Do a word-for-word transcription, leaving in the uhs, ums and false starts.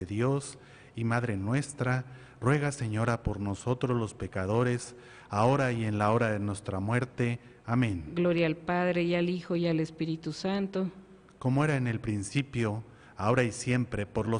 de Dios y Madre nuestra, ruega, Señora, por nosotros los pecadores, ahora y en la hora de nuestra muerte. Amén. Gloria al Padre, y al Hijo, y al Espíritu Santo. Como era en el principio, ahora y siempre, por los